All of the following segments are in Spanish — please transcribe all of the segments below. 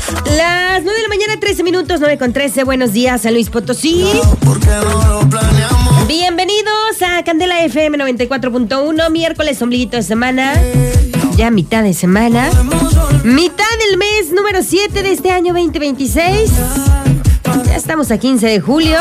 Las 9 de la mañana, 13 minutos, 9:13. Buenos días, San Luis Potosí. Bienvenidos a Candela FM 94.1. Miércoles, ombliguito de semana. Ya mitad de semana. Mitad del mes número 7 de este año 2026. Ya estamos a 15 de julio.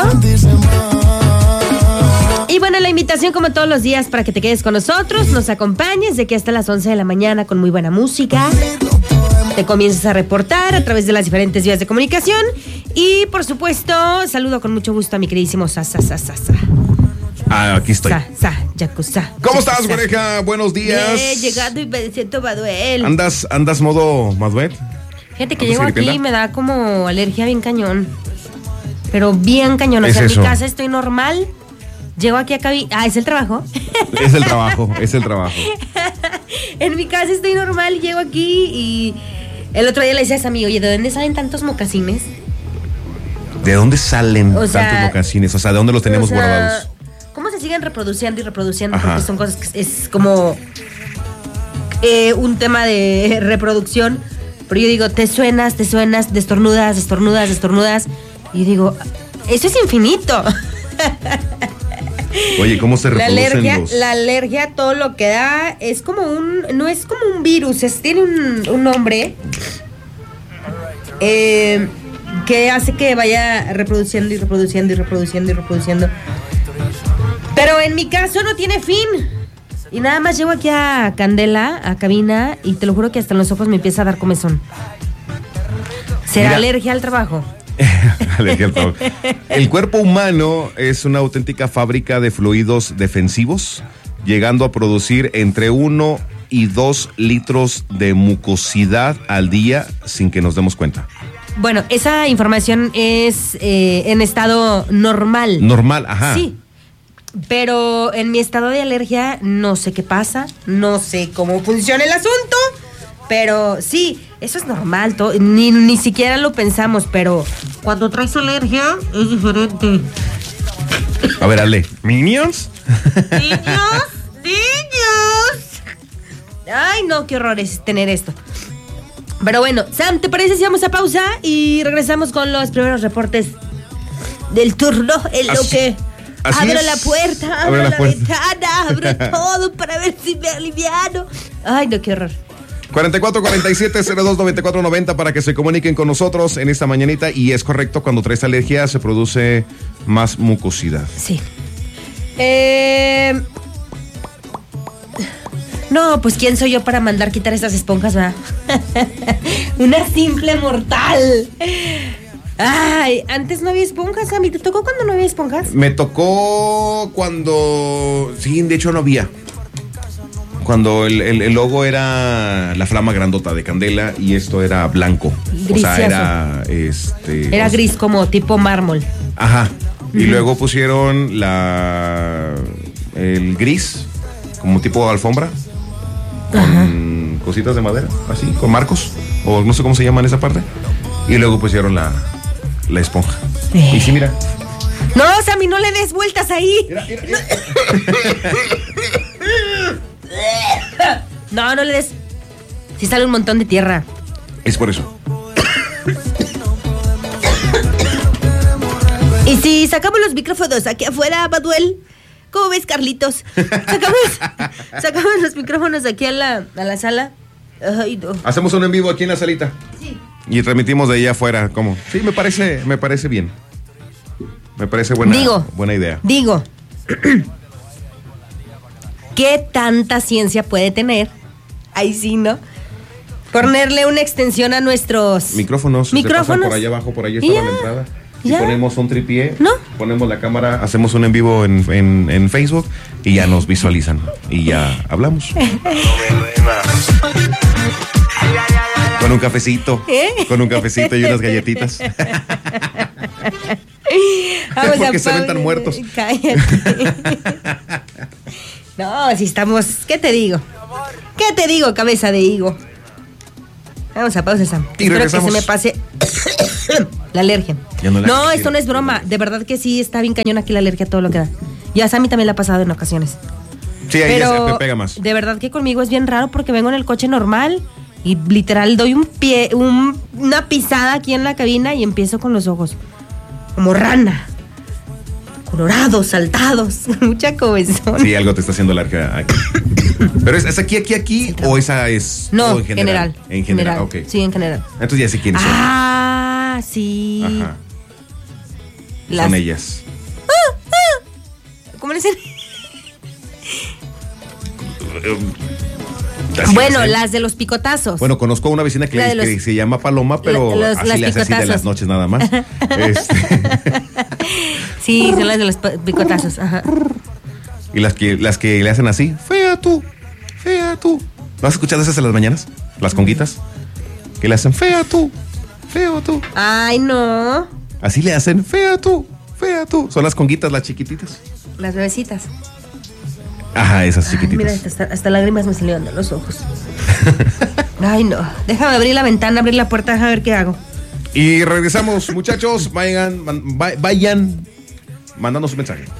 Y bueno, la invitación como todos los días para que te quedes con nosotros, nos acompañes de aquí hasta las 11 de la mañana con muy buena música. Te comienzas a reportar a través de las diferentes vías de comunicación. Y por supuesto, saludo con mucho gusto a mi queridísimo Sasa. Aquí estoy. Yakuza. ¿Cómo estás, pareja? Buenos días. He llegado y me siento Maduel. ¿Andas modo Maduel? Fíjate que llego aquí y me da como alergia bien cañón. Pero bien cañón. O sea, en mi casa estoy normal. Llego aquí a cabina. ¿Es el trabajo? Es el trabajo. En mi casa estoy normal, llego aquí y el otro día le decías a mí, oye, ¿de dónde salen tantos mocasines? ¿De dónde salen tantos mocasines? O sea, ¿de dónde los tenemos guardados? ¿Cómo se siguen reproduciendo y reproduciendo? Ajá. Porque son cosas que es como un tema de reproducción. Pero yo digo, te suenas, destornudas. Y yo digo, eso es infinito. Oye, ¿cómo se reproducen La alergia, todo lo que da, es como no es como un virus, tiene un nombre que hace que vaya reproduciendo. Pero en mi caso no tiene fin. Y nada más llego aquí a Candela, a cabina, y te lo juro que hasta en los ojos me empieza a dar comezón. ¿Será alergia al trabajo? El cuerpo humano es una auténtica fábrica de fluidos defensivos, llegando a producir entre 1 y 2 litros de mucosidad al día sin que nos demos cuenta. Bueno, esa información es en estado normal. Normal, ajá. Sí, pero en mi estado de alergia no sé qué pasa, no sé cómo funciona el asunto, pero sí, eso es normal, ni siquiera lo pensamos, pero cuando traes alergia es diferente. A ver, Ale, ¿Minions? ¡Niños! Ay, no, qué horror es tener esto. Pero bueno, Sam, ¿te parece si vamos a pausa y regresamos con los primeros reportes del turno? En lo que abro la puerta, abro la ventana, abro todo para ver si me aliviano. Ay, no, qué horror. 4447-029490 para que se comuniquen con nosotros en esta mañanita. Y es correcto, cuando traes alergia se produce más mucosidad. Sí. No, pues ¿quién soy yo para mandar quitar esas esponjas, verdad? Una simple mortal. Ay, antes no había esponjas, a mí. ¿Te tocó cuando no había esponjas? Me tocó cuando... Sí, de hecho no había. Cuando el logo era la flama grandota de Candela y esto era blanco. Grisiazo. O sea, era gris como tipo mármol. Ajá. Y luego pusieron el gris como tipo alfombra con cositas de madera, así, con marcos, o no sé cómo se llaman esa parte. Y luego pusieron la esponja. Y sí, mira. No, Sammy, no le des vueltas ahí. Mira. No le des. Si sale un montón de tierra. Es por eso. ¿Y si sacamos los micrófonos aquí afuera, Manuel? ¿Cómo ves, Carlitos? Sacamos los micrófonos aquí a la sala. Ay, no. Hacemos un en vivo aquí en la salita. Sí. Y transmitimos de allá afuera. ¿Cómo? Sí, me parece bien. Me parece buena idea. Digo, ¿qué tanta ciencia puede tener? Ahí sí, ¿no? Ponerle una extensión a nuestros micrófonos. Se pasan por allá abajo, por ahí estaba la entrada. Y ponemos un tripié, ponemos la cámara, hacemos un en vivo en Facebook y ya nos visualizan y ya hablamos. Con un cafecito. Con un cafecito y unas galletitas. Porque se ven tan muertos. Cállate. No, si estamos... ¿Qué te digo, cabeza de higo? Vamos a pausa, Sam. Y espero regresamos. que se me pase la alergia. No, esto no es broma. De verdad que sí está bien cañón aquí la alergia, todo lo que da. Y a Sammy también le ha pasado en ocasiones. Sí, ahí ya se pega más. De verdad que conmigo es bien raro porque vengo en el coche normal Y literal doy una pisada aquí en la cabina y empiezo con los ojos como rana. Colorados, saltados, mucha comezón. Sí, algo te está haciendo alergia aquí. ¿Pero es aquí Sí, o esa es no, todo en general? En general, ok. Sí, en general. Entonces ya sé quiénes son. Ah, sí. Ajá. Son ellas. ¿Cómo le dicen? Así Bueno, hacen. las de los picotazos. Bueno, conozco a una vecina que, La de los- que se llama Paloma, pero las así le hace así de picotazos. las noches nada más. Sí, son las de los picotazos. Ajá. Y las que le hacen así, fea tú, fea tú. ¿No has escuchado esas en las mañanas? Las conguitas. Que le hacen fea tú, feo tú. Ay, no. Así le hacen fea tú, fea tú. Son las conguitas, las chiquititas. Las bebecitas. Ajá, esas Ay, mira, chiquititas. hasta lágrimas me salieron de los ojos. Ay, no. Déjame abrir la ventana, abrir la puerta, déjame ver qué hago. Y regresamos, muchachos. Vayan mandando su mensaje.